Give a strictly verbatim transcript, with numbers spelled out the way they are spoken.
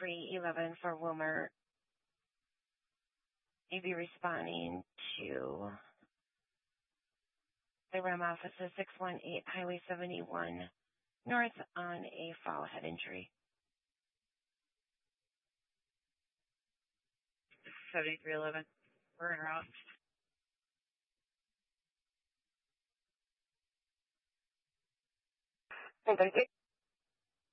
three eleven for Wilmer. You'd be responding to the R E M office of six one eight Highway seventy-one North on a fall head injury. seventy-three eleven. We're en route. Thank you.